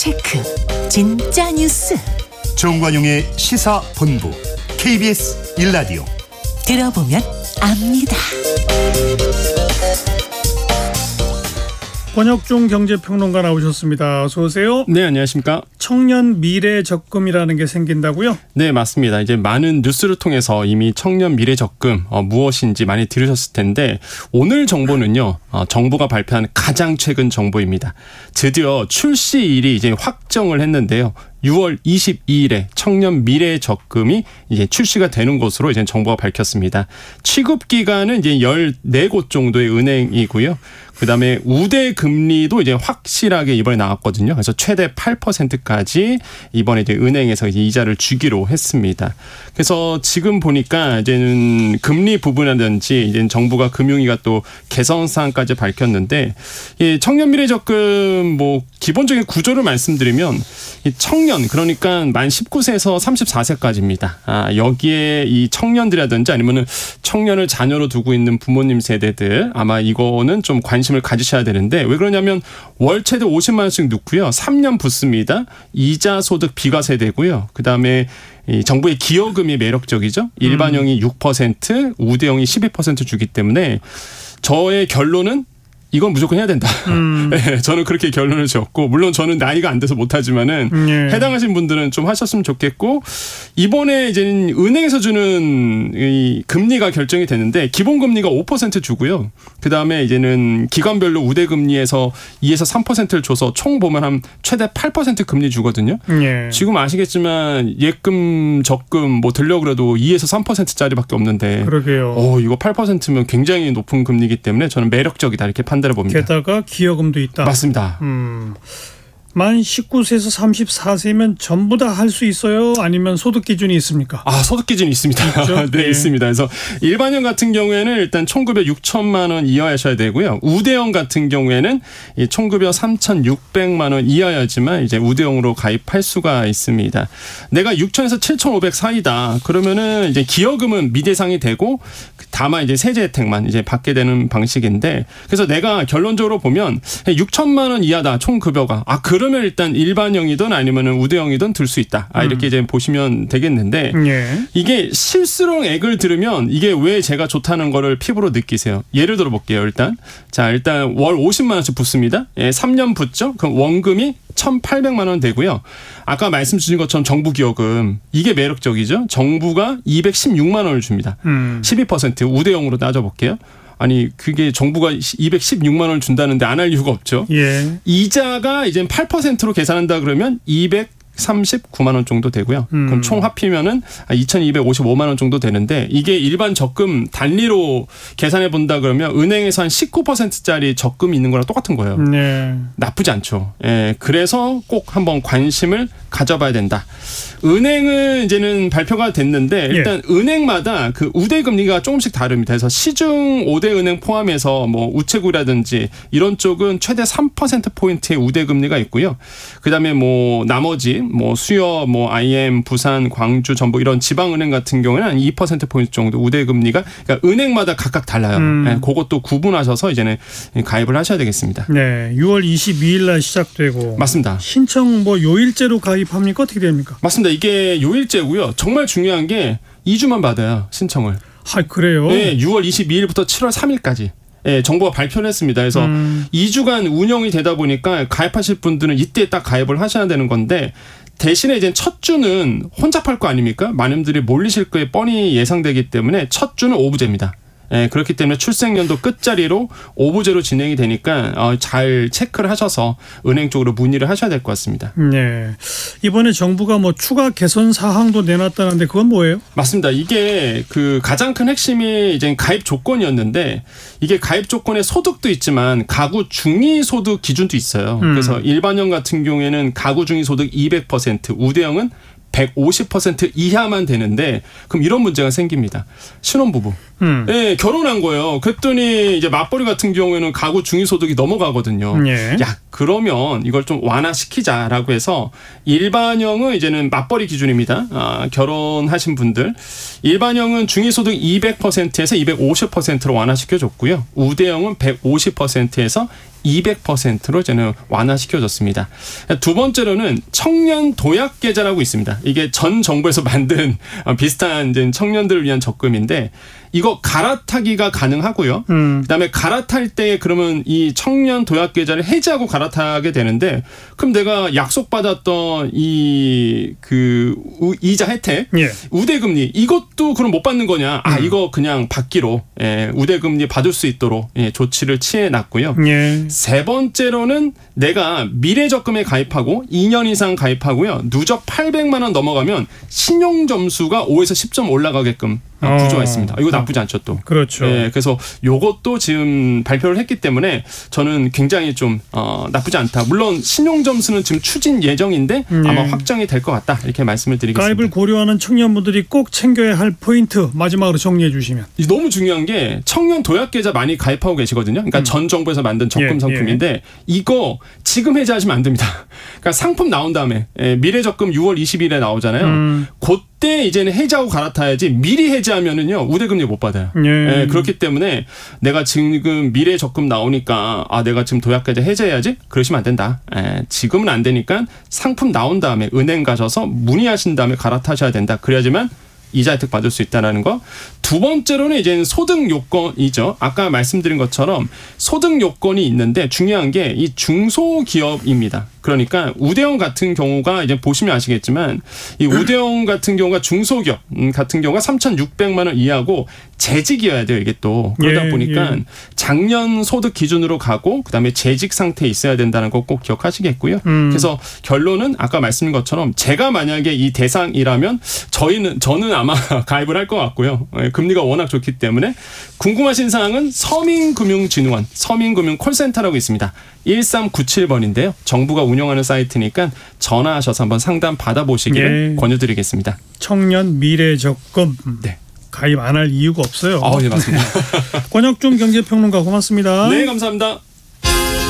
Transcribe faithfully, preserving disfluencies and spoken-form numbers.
체크. 진짜 뉴스. 정관용의 시사본부 케이비에스 일 라디오. 들어보면 압니다. 권혁중 경제평론가 나오셨습니다. 어서 오세요. 네, 안녕하십니까. 청년 미래 적금이라는 게 생긴다고요? 네, 맞습니다. 이제 많은 뉴스를 통해서 이미 청년 미래 적금 어, 무엇인지 많이 들으셨을 텐데 오늘 정보는요. 어, 정부가 발표한 가장 최근 정보입니다. 드디어 출시일이 이제 확정을 했는데요. 유월 이십이일에 청년 미래 적금이 이제 출시가 되는 것으로 이제 정부가 밝혔습니다. 취급 기간은 이제 열네 곳 정도의 은행이고요. 그다음에 우대 금리도 이제 확실하게 이번에 나왔거든요. 그래서 최대 팔 퍼센트까지 이번에 이제 은행에서 이제 이자를 주기로 했습니다. 그래서 지금 보니까 이제는 금리 부분이라든지 이제 정부가 금융위가 또 개선 사항까지 밝혔는데 이 청년 미래 적금 뭐 기본적인 구조를 말씀드리면 이 청년 그러니까 만 십구 세에서 삼십사 세까지입니다. 아, 여기에 이 청년들이라든지 아니면은 청년을 자녀로 두고 있는 부모님 세대들 아마 이거는 좀 관심을 가지셔야 되는데 왜 그러냐면 월 최대 오십만 원씩 넣고요. 삼 년 붙습니다. 이자 소득 비과세되고요. 그다음에 이 정부의 기여금이 매력적이죠. 일반형이 육 퍼센트, 우대형이 십이 퍼센트 주기 때문에 저의 결론은 이건 무조건 해야 된다. 음. 네, 저는 그렇게 결론을 지었고 물론 저는 나이가 안 돼서 못하지만은 예. 해당하신 분들은 좀 하셨으면 좋겠고 이번에 이제 은행에서 주는 이 금리가 결정이 되는데 기본 금리가 오 퍼센트 주고요. 그 다음에 이제는 기관별로 우대 금리에서 이에서 삼 퍼센트를 줘서 총 보면 한 최대 팔 퍼센트 금리 주거든요. 예. 지금 아시겠지만 예금 적금 뭐 들려고 그래도 이에서 삼 퍼센트짜리밖에 없는데. 그러게요. 오, 이거 팔 퍼센트면 굉장히 높은 금리이기 때문에 저는 매력적이다 이렇게 판. 봅니다. 게다가 기여금도 있다. 맞습니다. 음, 만 십구 세에서 삼십사 세면 전부 다 할 수 있어요? 아니면 소득 기준이 있습니까? 아, 소득 기준이 있습니다. 네, 네, 있습니다. 그래서 일반형 같은 경우에는 일단 총급여 육천만 원 이하여셔야 되고요. 우대형 같은 경우에는 이 총급여 삼천육백만 원 이하여야지만 이제 우대형으로 가입할 수가 있습니다. 내가 육천에서 칠천오백 사이다. 그러면은 이제 기여금은 미대상이 되고 다만 이제 세제 혜택만 이제 받게 되는 방식인데 그래서 내가 결론적으로 보면 육천만 원 이하다 총급여가 아 그러면 일단 일반형이든 아니면은 우대형이든 들 수 있다. 아 이렇게 음. 이제 보시면 되겠는데 예. 이게 실수령액을 들으면 이게 왜 제가 좋다는 거를 피부로 느끼세요. 예를 들어 볼게요. 일단 자 일단 월 오십만 원씩 붙습니다. 예, 삼 년 붙죠. 그럼 원금이 천팔백만 원 되고요. 아까 말씀 주신 것처럼 정부 기여금 이게 매력적이죠. 정부가 이백십육만 원을 줍니다. 음. 십이 퍼센트 우대형으로 따져볼게요. 아니 그게 정부가 이백십육만 원을 준다는데 안 할 이유가 없죠. 예. 이자가 이제 팔 퍼센트로 계산한다 그러면 이백삼십구만 원 정도 되고요. 음. 그럼 총 합히면은 이천이백오십오만 원 정도 되는데 이게 일반 적금 단리로 계산해 본다 그러면 은행에서 한 십구 퍼센트짜리 적금이 있는 거랑 똑같은 거예요. 네. 나쁘지 않죠. 예. 그래서 꼭 한번 관심을 가져봐야 된다. 은행은 이제는 발표가 됐는데 일단 예. 은행마다 그 우대 금리가 조금씩 다릅니다. 그래서 시중 오 대 은행 포함해서 뭐 우체국이라든지 이런 쪽은 최대 삼 퍼센트 포인트의 우대 금리가 있고요. 그다음에 뭐 나머지 뭐 수여, 뭐 아이엠, 부산, 광주, 전북 이런 지방 은행 같은 경우에는 한 이 퍼센트 포인트 정도 우대 금리가 그러니까 은행마다 각각 달라요. 음. 네, 그것도 구분하셔서 이제는 가입을 하셔야 되겠습니다. 네, 유월 이십이일 날 시작되고 맞습니다. 신청 뭐 요일제로 가입합니까? 어떻게 됩니까? 맞습니다. 이게 요일제고요. 정말 중요한 게 이 주만 받아요. 신청을. 아, 그래요? 네, 유월 이십이일부터 칠월 삼일까지. 예, 정부가 발표를 했습니다. 그래서 음. 이 주간 운영이 되다 보니까 가입하실 분들은 이때 딱 가입을 하셔야 되는 건데 대신에 이제 첫 주는 혼잡할 거 아닙니까? 많은 분들이 몰리실 거에 뻔히 예상되기 때문에 첫 주는 오부제입니다. 예, 그렇기 때문에 출생연도 끝자리로 오부제로 진행이 되니까 어, 잘 체크를 하셔서 은행 쪽으로 문의를 하셔야 될 것 같습니다. 네. 이번에 정부가 뭐 추가 개선 사항도 내놨다는데 그건 뭐예요? 맞습니다. 이게 그 가장 큰 핵심이 이제 가입 조건이었는데 이게 가입 조건에 소득도 있지만 가구 중위 소득 기준도 있어요. 음. 그래서 일반형 같은 경우에는 가구 중위 소득 이백 퍼센트, 우대형은 백오십 퍼센트 이하만 되는데 그럼 이런 문제가 생깁니다. 신혼부부. 음. 네, 결혼한 거예요. 그랬더니 이제 맞벌이 같은 경우에는 가구 중위소득이 넘어가거든요. 예. 야, 그러면 이걸 좀 완화시키자라고 해서 일반형은 이제는 맞벌이 기준입니다. 아, 결혼하신 분들. 일반형은 중위소득 이백 퍼센트에서 이백오십 퍼센트로 완화시켜줬고요. 우대형은 백오십 퍼센트에서 이백 퍼센트로 저는 완화시켜줬습니다. 두 번째로는 청년 도약 계좌라고 있습니다. 이게 전 정부에서 만든 비슷한 이제 청년들을 위한 적금인데 이거 갈아타기가 가능하고요. 음. 그다음에 갈아탈 때 그러면 이 청년 도약 계좌를 해지하고 갈아타게 되는데 그럼 내가 약속받았던 이 그 이자 혜택, 예. 우대금리 이것도 그럼 못 받는 거냐? 아 음. 이거 그냥 받기로 예, 우대금리 받을 수 있도록 예, 조치를 취해놨고요. 예. 세 번째로는 내가 미래적금에 가입하고 이 년 이상 가입하고요. 누적 팔백만 원 넘어가면 신용점수가 오에서 십 점 올라가게끔 어. 구조가 있습니다. 이거 나쁘지 않죠 또. 그렇죠. 예, 그래서 요것도 지금 발표를 했기 때문에 저는 굉장히 좀 어, 나쁘지 않다. 물론 신용점수는 지금 추진 예정인데 예. 아마 확정이 될 것 같다. 이렇게 말씀을 드리겠습니다. 가입을 고려하는 청년분들이 꼭 챙겨야 할 포인트 마지막으로 정리해 주시면. 너무 중요한 게 청년 도약계좌 많이 가입하고 계시거든요. 그러니까 음. 전 정부에서 만든 적금 예, 상품인데 예. 이거 지금 해지하시면 안 됩니다. 그러니까 상품 나온 다음에 예, 미래적금 유월 이십일에 나오잖아요. 음. 그때 이제는 해지하고 갈아타야지 미리 해지하면은요 우대금리 못 받아요. 예. 예, 그렇기 때문에 내가 지금 미래적금 나오니까 아 내가 지금 도약계좌 해지해야지 그러시면 안 된다. 예, 지금은 안 되니까 상품 나온 다음에 은행 가셔서 문의하신 다음에 갈아타셔야 된다. 그래야지만 이자 혜택 받을 수 있다는 거. 두 번째로는 이제 소득 요건이죠. 아까 말씀드린 것처럼 소득 요건이 있는데 중요한 게 이 중소기업입니다. 그러니까 우대형 같은 경우가 이제 보시면 아시겠지만 이 우대형 같은 경우가 중소기업 같은 경우가 삼천육백만 원 이하고 재직이어야 돼요. 이게 또 그러다 예, 보니까 예. 작년 소득 기준으로 가고 그다음에 재직 상태에 있어야 된다는 거 꼭 기억하시겠고요. 음. 그래서 결론은 아까 말씀드린 것처럼 제가 만약에 이 대상이라면 저희는 저는 아마 가입을 할 것 같고요. 금리가 워낙 좋기 때문에 궁금하신 사항은 서민금융진흥원 서민금융 콜센터라고 있습니다. 일삼구칠 번인데요. 정부가 운영하는 사이트니까 전화하셔서 한번 상담 받아보시기를 예. 권유드리겠습니다. 청년 미래적금 네. 가입 안 할 이유가 없어요. 아, 네, 맞습니다. 권혁중 경제평론가 고맙습니다. 네, 감사합니다.